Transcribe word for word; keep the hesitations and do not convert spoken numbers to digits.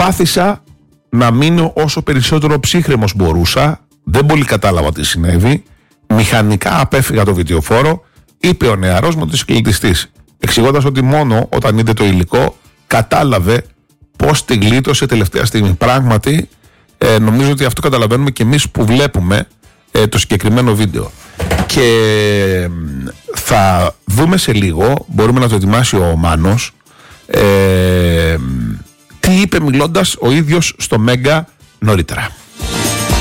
Προσπάθησα να μείνω όσο περισσότερο ψύχρεμος μπορούσα. Δεν πολύ κατάλαβα τι συνέβη. Μηχανικά απέφυγα το βιτιοφόρο. Είπε ο νεαρός μοτοσυκλετιστής, εξηγώντας ότι μόνο όταν είδε το υλικό κατάλαβε πώς την γλίτωσε τελευταία στιγμή. Πράγματι, ε, νομίζω ότι αυτό καταλαβαίνουμε και εμείς που βλέπουμε ε, το συγκεκριμένο βίντεο. Και ε, θα δούμε σε λίγο, μπορούμε να το ετοιμάσει ο Μάνος, ε, τι είπε μιλώντας ο ίδιος στο Μέγκα νωρίτερα.